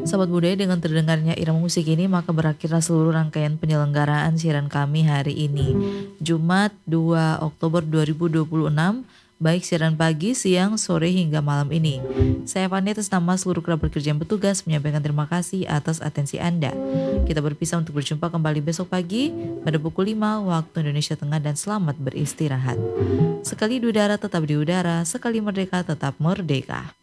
Sahabat budaya, dengan terdengarnya irama musik ini maka berakhirlah seluruh rangkaian penyelenggaraan siaran kami hari ini. Jumat 2 Oktober 2026, baik siaran pagi, siang, sore hingga malam ini. Saya Fani atas nama seluruh kerabat kerja yang bertugas menyampaikan terima kasih atas atensi Anda. Kita berpisah untuk berjumpa kembali besok pagi pada pukul 5 waktu Indonesia Tengah dan selamat beristirahat. Sekali di udara tetap di udara, sekali merdeka tetap merdeka.